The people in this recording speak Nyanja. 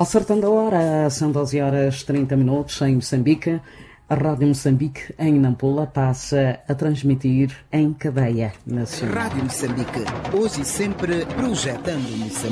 Ao certão da hora, são 12 horas 30 minutos em Moçambique. A Rádio Moçambique, em Nampula, passa a transmitir em cadeia nacional. Rádio Moçambique, hoje e sempre projetando Moçambique.